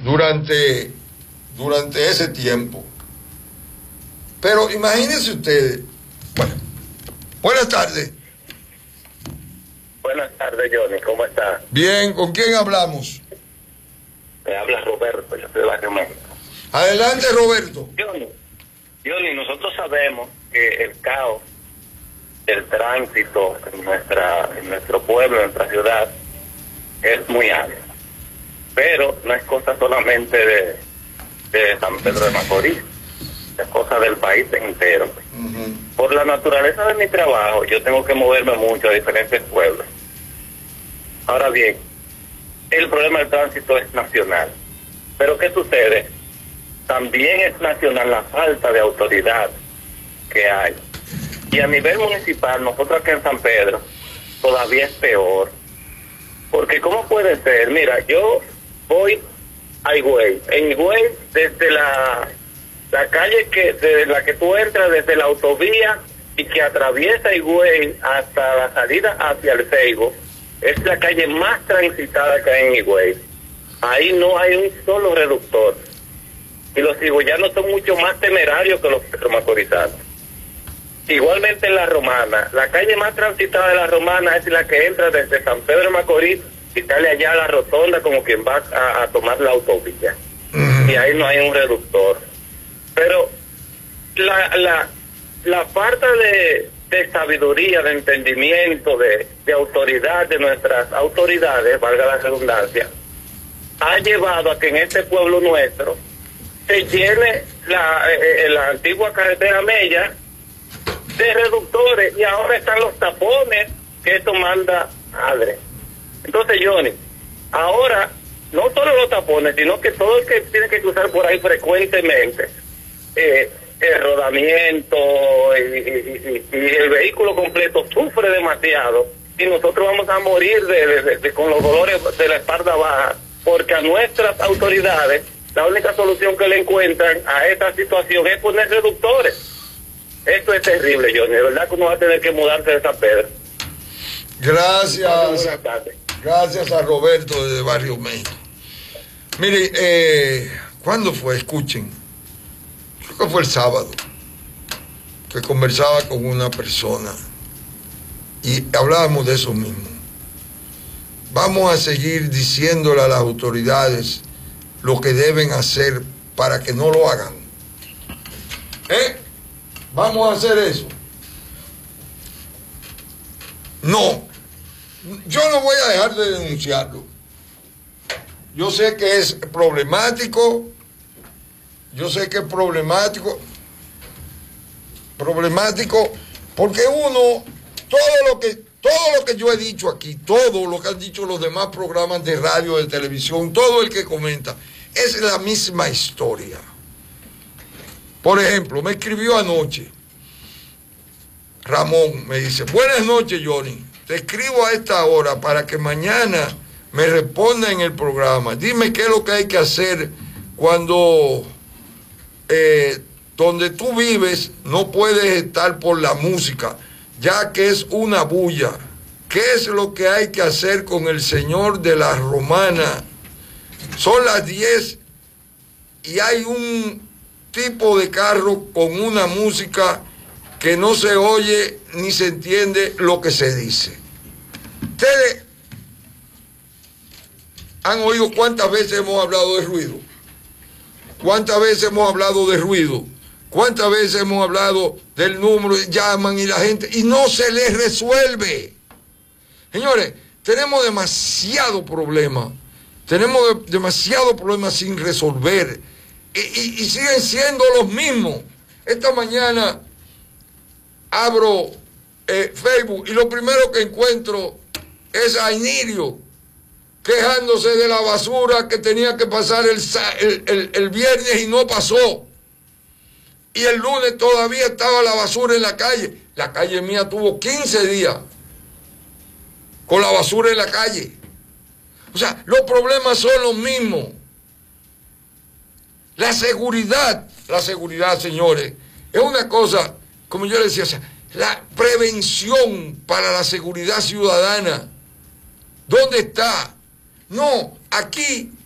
durante ese tiempo. Pero imagínense ustedes. Bueno, buenas tardes. Buenas tardes, Johnny, ¿cómo estás? Bien, ¿con quién hablamos? Me habla Roberto, yo soy de Barrio México. Adelante, Roberto. Johnny, nosotros sabemos que el caos del tránsito en nuestro pueblo, en nuestra ciudad, es muy alto. Pero no es cosa solamente de San Pedro de Macorís, es cosa del país entero. Por la naturaleza de mi trabajo, yo tengo que moverme mucho a diferentes pueblos. Ahora bien, el problema del tránsito es nacional. Pero ¿qué sucede? También es nacional la falta de autoridad que hay. Y a nivel municipal, nosotros aquí en San Pedro, todavía es peor. Porque ¿cómo puede ser? Mira, yo voy a Higüey. En Higüey, desde la calle de la que tú entras, desde la autovía y que atraviesa Higüey hasta la salida hacia el Seibo, es la calle más transitada que hay en Higüey. Ahí no hay un solo reductor. Y los higüeyanos son mucho más temerarios que los macorizanos. Igualmente en La Romana, la calle más transitada de La Romana es la que entra desde San Pedro de Macorís y sale allá a la rotonda como quien va a tomar la autovía. Y ahí no hay un reductor. Pero la falta de sabiduría, de entendimiento, de autoridad de nuestras autoridades, valga la redundancia, ha llevado a que en este pueblo nuestro se llene la antigua carretera Mella de reductores y ahora están los tapones que esto manda madre. Entonces, Johnny, ahora no solo los tapones, sino que todo el que tiene que cruzar por ahí frecuentemente, el rodamiento y el vehículo completo sufre demasiado y nosotros vamos a morir con los dolores de la espalda baja, porque a nuestras autoridades la única solución que le encuentran a esta situación es poner reductores. Esto es terrible, Johnny. De verdad que uno va a tener que mudarse de San Pedro. Gracias a Roberto de Barrio México. Mire, ¿cuándo fue? Escuchen. Creo que fue el sábado que conversaba con una persona y hablábamos de eso mismo. Vamos a seguir diciéndole a las autoridades lo que deben hacer para que no lo hagan. ¿Vamos a hacer eso? No. Yo no voy a dejar de denunciarlo. Yo sé que es problemático. Yo sé que es problemático porque uno, todo lo que yo he dicho aquí, todo lo que han dicho los demás programas de radio, de televisión, todo el que comenta, es la misma historia. Por ejemplo, me escribió anoche Ramón, me dice: buenas noches, Johnny, te escribo a esta hora para que mañana me responda en el programa. Dime qué es lo que hay que hacer cuando donde tú vives no puedes estar por la música, ya que es una bulla. ¿Qué es lo que hay que hacer con el señor de La Romana? Son las 10 y hay un tipo de carro con una música que no se oye ni se entiende lo que se dice. Ustedes han oído cuántas veces hemos hablado de ruido. ¿Cuántas veces hemos hablado de ruido? ¿Cuántas veces hemos hablado del número? Llaman y la gente y no se les resuelve. Señores, tenemos demasiado problema. Tenemos demasiados problemas sin resolver. Y siguen siendo los mismos. Esta mañana abro Facebook y lo primero que encuentro es a Inirio quejándose de la basura que tenía que pasar el viernes y no pasó. Y el lunes todavía estaba la basura en la calle. La calle mía tuvo 15 días con la basura en la calle. O sea, los problemas son los mismos. La seguridad, señores, es una cosa, como yo le decía, o sea, la prevención para la seguridad ciudadana, ¿dónde está? No, aquí